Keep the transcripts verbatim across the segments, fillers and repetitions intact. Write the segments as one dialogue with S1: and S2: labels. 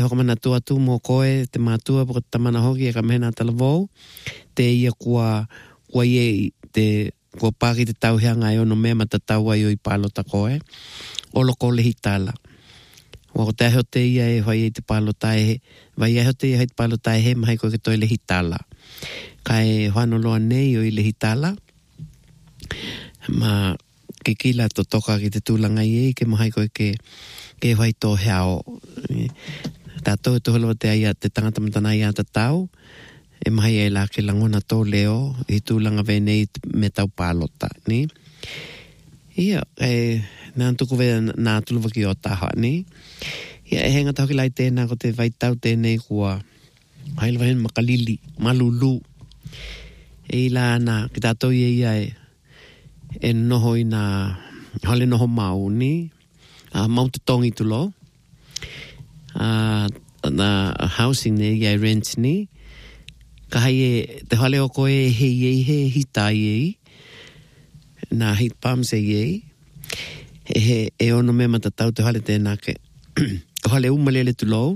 S1: Hoko mana tua tu mo koe, te mātua poko tamana hoki e ka mehena talavou. Te ia kua, kua ie te, kua pāki te tauheanga e ono mea mata taua i o i pālota koe. Olo ko lehi tala. Wako te aho te ia e hoi e te pālota e he. Vai aho te ia hei te pālota e he, mahai koe ke toi lehi tala. Ka e hoano loa nei o i lehi tala. Ma ke kila to toka ki te tūlanga i e, ke mahai koe ke, ke hoi tō heao. Tātou e toholoa te aia te tangata matana i ata tau. E mahai e la ke langona tō leo, i tūlanga venei me tau pālota, ni? Ia, e... nā tuku vea nā tuluwaki o taha, ni? Ia, e henga tauki lai tēnā ko te vaitau tēnei kua hailwa hen makalili, malulu. E ila nā, ki tātou ia ia e, e noho i nā, hale noho mau, ni? Uh, mau te tongi tulo. Uh, nā housing ne, ia e rent, ni? Ka hai e, te hale o koe e hei ei, he hitai ei. Nā heat pumps ei ei. E, he, e ono me matatau te hale tēnā ke o hale umalele tu lou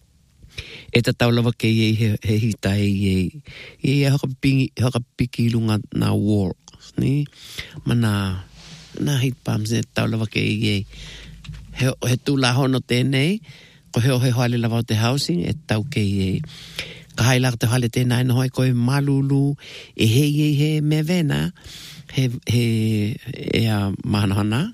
S1: e tatau lava ke iei he, he hita e iei iei e haka, pingi, haka piki lunga na wall ni ma nā nā heat pumps e tatau lava ke iei he, he tūla hono tēnei ko he o he hale lava o te housing e tau ke iei ka hailaka te hale tēnā e nohoi koe malulu e he iei he me vena he, he e a mahanahana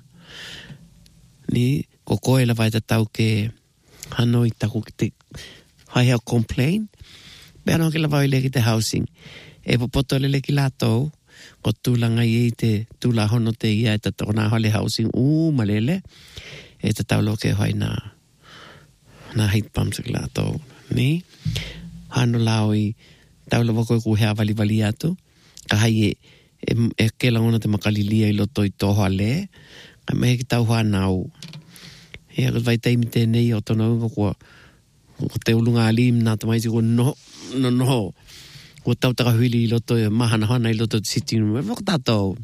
S1: ni ko koe la vai tatau ke hanoi taku ki te hai hao complain bea no ke la vai le ki te housing e popoto le le ki lātou ko tūlanga i te tūla hono te ia e tatau nā hale housing u malele e tatau lo ke hai nā nā heat pumps ki lātou ni hano lao i tau la wako e ku hea vali vali atu ka hai e e, e ke langona te makalilia i loto i toha le ka mehe ki tau whanau. Hea ka vai teimi tēnei o tono unga kua ko te ulunga alim nā tamaisi kua noho, no noho. Kua tau taka huili i loto i mahana hana i loto i sitting room. E waka tātou.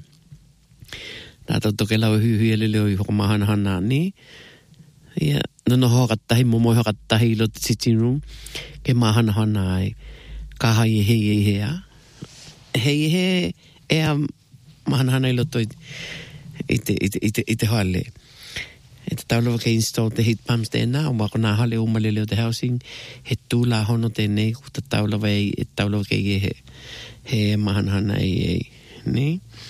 S1: Tātou toke lau hui hui ele leo i waka mahana hana ni. Hea, no noho haka tahi, momo haka tahi i loto i sitting room. Ke mahana hana ai. Ka hai e hei e hea. Hei e he e a mahana hana i loto i I te, i te, i te, i te hale. E te taulawa ke install te heat pumps tēnā, o wako nā hale umalele o te housing, he tūla hono tēnei, ko te taulawa e, e taulawa ke i he, he mahanahana e e, ni?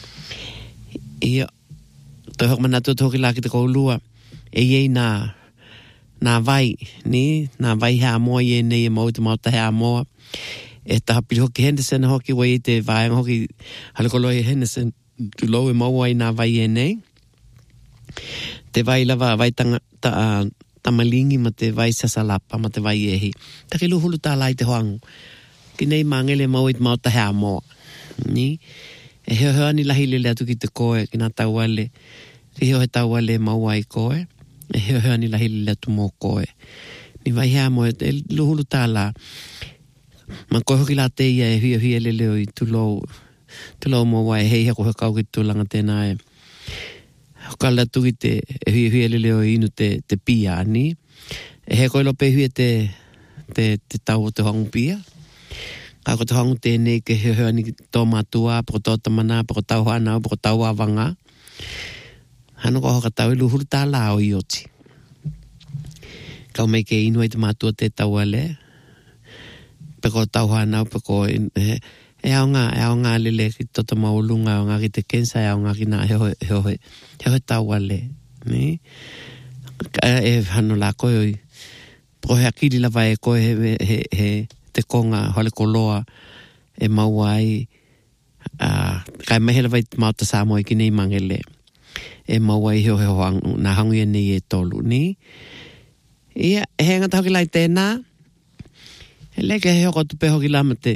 S1: Ia, toi hoko manatu toki lā ki te koulua, e i nā, nā vai, ni? Nā vai hea moa i e nei e mau te mauta hea moa. E taha piri hoki Henderson hoki, wai e te vaianga hoki, hale koloi Henderson, tu lau e mau ai nā vai e nei. Te vai lava vai tanga, ta, uh, tamalingi ma te vai sasalapa ma te vai ehi. Taki luhulu tā lai te hoangu. Ki nei mangele mau i te mau ta hea moa. Ni? E heo heo ani lahi lele atu ki te koe ki nā tauale. Ki heo he tauale mau ai koe. E heo heo ani lahi lele atu mō koe. Ni vai hea moa e luhulu tā la. Ma koe hoki la te ia e hui hui lele o i tu lau te lau mo wai hei hako he kau ki tūlanga tēnā e hokala tu ki te e hui hui lele o inu te, te pia ni e he koe lope hui te te, te tau o te hongu pia ka ko te hongu tēnei ke he hea ni tō mātua poko tō tamana, poko tau hanau, poko tau awanga hano ko hoka tau i luhuru tā la o i oti kau mei ke inu ai te mātua te tau ale peko tau hanau, peko e E au ngā, e au ngā lele ki toto maulunga, au ngā ki te kensa, e au ngā ki nā heo heo heo tau ale. Ni? E hano la koe oi. Pro he akiri lava e koe he, he, he te konga hole koloa e maua ai. Uh, kai mehe lava i mauta Samoa i ki nei mangele. E maua ai heo heo hangu, nā hangu e nei e tolu. Ni? Ia, he ngata hoki lai tēnā. He leke heo kotu pe hoki lama te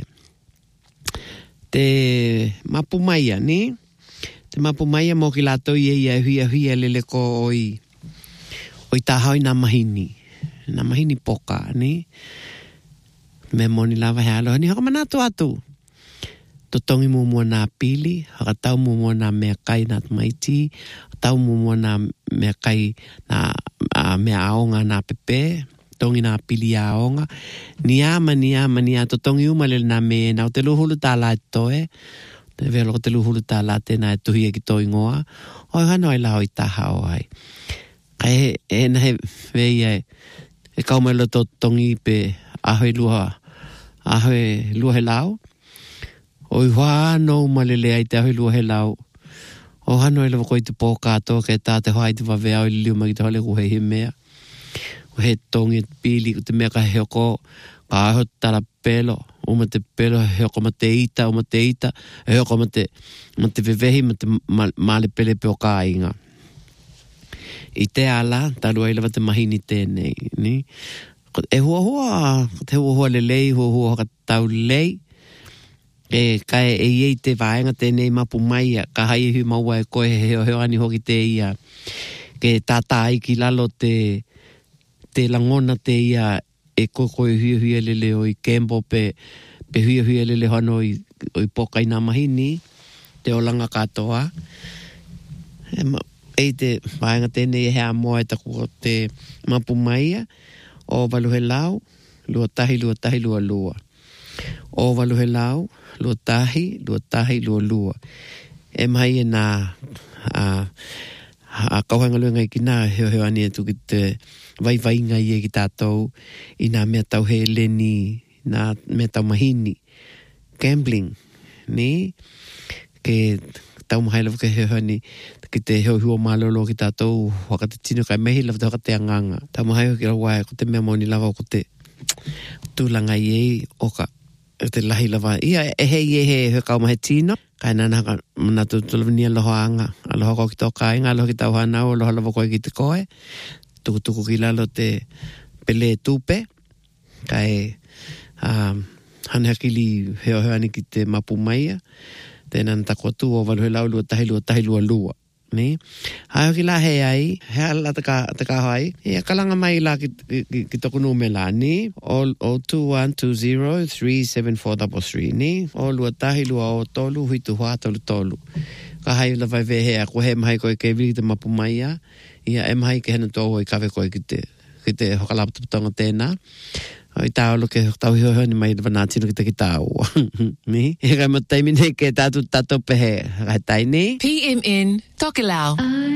S1: te mapumaia, ni? Te mapumaia mo ki lato i e ia huia huia lele ko oi oi tahau i nā mahini. Nā mahini poka, ni? Me moni lava he aloha, ni haka manatu atu. Totongi mumua nā pili, haka tau mumua nā mea kai nā tamaiti, tau mumua nā mea kai nā uh, mea aonga nā pepe, tongi nā pili aonga. Ni ama, ni ama, ni ato tongi umale nā me nā o te luhulu tā la toe. Te velo te luhulu tā la tēnā e tuhi e ki toi ngoa. Oi hano ai lao i taha o ai. Kai e na he vei ai. E kaumelo tō tongi pe ahoe lua, ahoe lua he lao. Oi whāno umalele ai te ahoe lua he lao. O hano e lawa koi te pō kātoa ke tā te hoa i te wawea o li liu magi te hole ku he he mea. O he tongi pili o te mea ka heoko, ka aho tala pelo, o ma te pelo heoko ma te ita, o ma te ita, heoko ma te, ma te vevehi, ma te male pele pe o ka inga. I te ala, talu ai lawa te mahini tēnei, ni? E hua hua, te hua hua le lei, hua hua haka tau lei, e kai e iei te vaenga tēnei mapu mai ka hai hui maua e koe heo heo ani hoki te ia ke tata ai ki lalo te te langona te ia e koe koe hui hui lele o i kembo pe pe hui hui lele hono i, i poka i nā mahini te olanga katoa e, ma, e te vaenga tēnei e hea moa e taku te mapu mai o walu he lau lua tahi lua tahi lua lua o walu he lau lua tahi, lua tahi, lua lua. E mai e nā a, a kauhanga lua ngai ki nā heo heo ani e tu ki te vai vai ngai e ki tātou i nā mea tau he leni, nā mea tau mahini. Gambling, ni? Ke tau mahai lawa ke heo heo ani ki te heo hua malolo ki tātou waka te tino kai mehi lawa te waka te anganga. Tau mahai o ki rawa e ko te mea mauni lawa o ko te tūlanga i e oka. E te lahi lawa. Ia e hei e he he kauma he tino. Kai nana haka mana tu tulavania loha anga. Aloha ko ki tō kāinga, aloha ki tau hanau, aloha lawa koe ki te koe. Tuku tuku ki lalo te pele tūpe. Kai um, hanehakili heo heo ani ki te mapu maia. Tēnana tako tu o walu he lau lua tahi lua tahi lua lua. Ni? Hai hoki la hei ai, hea la te ka hai. Ia kalanga mai la ki, ki, ki toku nume la, ni? O, o two one two zero three seven four three three, ni? O lua tahi lua o tolu, huitu hoa tolu tolu. Ka hai la vai ve hea, ko he mahai koe ke viri te mapu mai ia. Ia e mahai ke hena tōhoi kawe koe ki te, ki te hokalaputaputonga tēnā. Oi tāolo ke tau hio hio ni mai wana tino ki te ki tāu. Ni? E kai matai mine ke tātu tato pehe. Kai tai ni?
S2: P M N Tokelau.